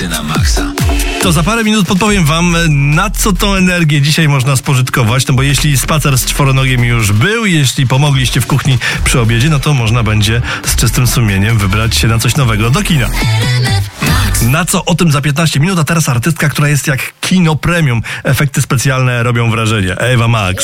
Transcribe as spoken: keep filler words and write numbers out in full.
Efekty na maksa. To za parę minut podpowiem wam, na co tą energię dzisiaj można spożytkować, no bo jeśli spacer z czworonogiem już był, jeśli pomogliście w kuchni przy obiedzie, no to można będzie z czystym sumieniem wybrać się na coś nowego do kina. Na co o tym za piętnaście minut, a teraz artystka, która jest jak kino premium. Efekty specjalne robią wrażenie. Ewa Max.